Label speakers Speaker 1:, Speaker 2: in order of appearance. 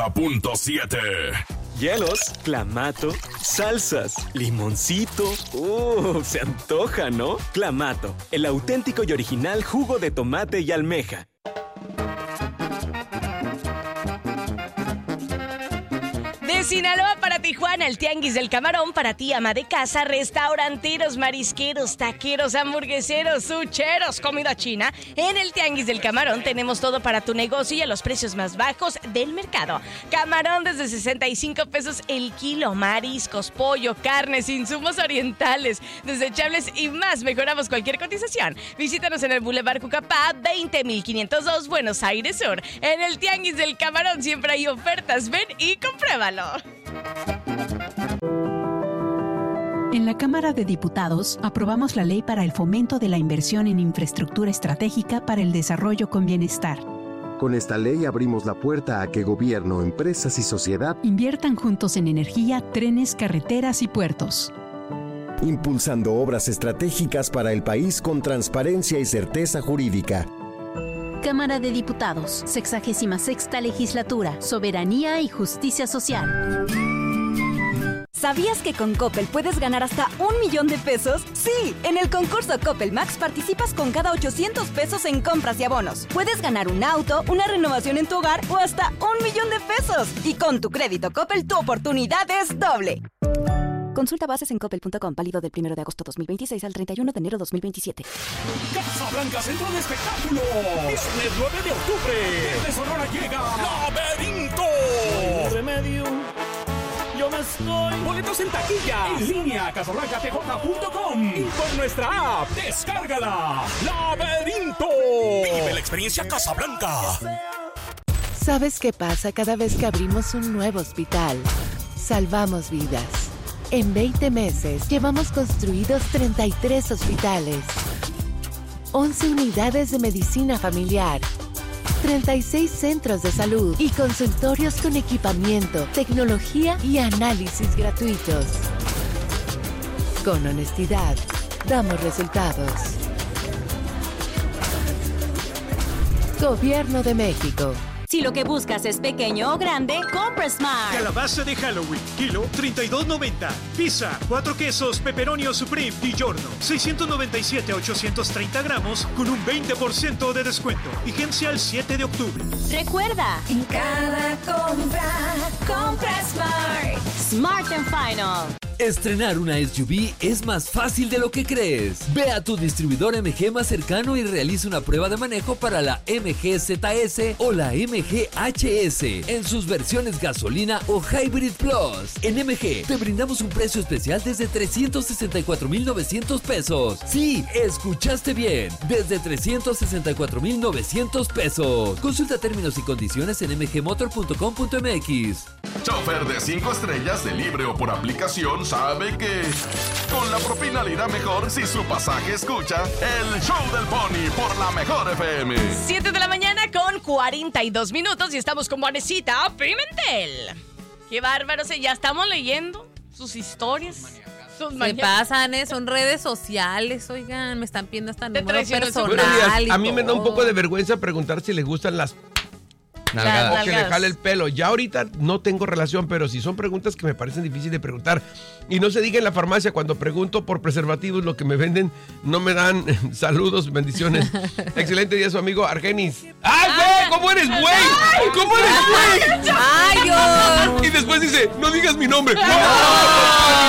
Speaker 1: 90.7.
Speaker 2: Hielos, clamato, salsas, limoncito. Se antoja, ¿no? Clamato, el auténtico y original jugo de tomate y almeja.
Speaker 3: De Sinaloa para Tijuana, el Tianguis del Camarón. Para ti, ama de casa, restauranteros, marisqueros, taqueros, hamburgueseros, sucheros, comida china. En el Tianguis del Camarón tenemos todo para tu negocio y a los precios más bajos del mercado. Camarón desde 65 pesos el kilo. Mariscos, pollo, carnes, insumos orientales, desechables y más. Mejoramos cualquier cotización. Visítanos en el Boulevard Cucapá, 20.502, Buenos Aires Sur. En el Tianguis del Camarón siempre hay ofertas. Ven y compruébalo.
Speaker 4: En la Cámara de Diputados aprobamos la ley para el fomento de la inversión en infraestructura estratégica para el desarrollo con bienestar.
Speaker 5: Con esta ley abrimos la puerta a que gobierno, empresas y sociedad
Speaker 4: inviertan juntos en energía, trenes, carreteras y puertos.
Speaker 5: Impulsando obras estratégicas para el país con transparencia y certeza jurídica.
Speaker 6: Cámara de Diputados, 66ª Legislatura, Soberanía y Justicia Social.
Speaker 7: ¿Sabías que con Coppel puedes ganar hasta 1 millón de pesos? ¡Sí! En el concurso Coppel Max participas con cada 800 pesos en compras y abonos. Puedes ganar un auto, una renovación en tu hogar o hasta 1 millón de pesos. Y con tu crédito Coppel, tu oportunidad es doble. Consulta bases en coppel.com, válido del 1 de agosto 2026 al 31 de enero 2027.
Speaker 1: Casablanca Centro de Espectáculos. Viernes 9 de octubre. Desde Sonora llega Laberinto.
Speaker 8: Remedio. Yo me estoy.
Speaker 1: Boletos en taquilla. En línea, casablancatj.com. Y por nuestra app, descárgala. Laberinto. Vive la experiencia Casablanca.
Speaker 9: ¿Sabes qué pasa cada vez que abrimos un nuevo hospital? Salvamos vidas. En 20 meses llevamos construidos 33 hospitales, 11 unidades de medicina familiar, 36 centros de salud y consultorios con equipamiento, tecnología y análisis gratuitos. Con honestidad, damos resultados. Gobierno de México.
Speaker 7: Si lo que buscas es pequeño o grande, compra Smart.
Speaker 8: Calabaza de Halloween, kilo $32.90. Pizza, 4 quesos, pepperoni o supreme, DiGiorno, 697 a 830 gramos con un 20% de descuento. Vigencia el 7 de octubre.
Speaker 7: Recuerda, en cada compra, compra Smart. Smart & Final.
Speaker 10: Estrenar una SUV es más fácil de lo que crees. Ve a tu distribuidor MG más cercano y realiza una prueba de manejo para la MG ZS o la MG HS en sus versiones gasolina o Hybrid Plus. En MG te brindamos un precio especial desde 364,900 pesos. Sí, escuchaste bien, desde 364,900 pesos. Consulta términos y condiciones en mgmotor.com.mx.
Speaker 1: Chofer de 5 estrellas de libre o por aplicación sabe que con la propina le irá mejor si su pasaje escucha el Show del Pony por la Mejor FM.
Speaker 3: 7 de la mañana con 42 minutos y estamos con Vanesita Pimentel. Qué bárbaro, ya estamos leyendo sus historias.
Speaker 11: Se pasan, son redes sociales, oigan, me están pidiendo hasta número personal.
Speaker 12: Buenos días. A mí me da un
Speaker 11: todo.
Speaker 12: poco de vergüenza preguntar si les gustan las
Speaker 11: nalgadas.
Speaker 12: o que le jale el pelo. Ya ahorita no tengo relación, pero si son preguntas que me parecen difíciles de preguntar. Y no se diga en la farmacia, cuando pregunto por preservativos, lo que me venden, no me dan saludos, bendiciones. Excelente día, su amigo Argenis. ¡Ay, güey! ¿Cómo eres, güey? ¿Cómo eres, güey?
Speaker 11: ¡Ay, Dios!
Speaker 12: Y después dice, no digas mi nombre.